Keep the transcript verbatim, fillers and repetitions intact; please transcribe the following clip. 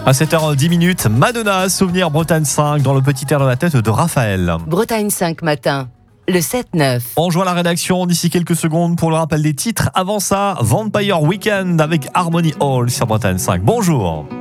À sept heures dix, Madonna, Souvenir Bretagne cinq, dans le petit air de la tête de Raphaël. Bretagne cinq matin, le sept neuf. On rejoint la rédaction d'ici quelques secondes pour le rappel des titres. Avant ça, Vampire Weekend avec Harmony Hall sur Bretagne cinq. Bonjour.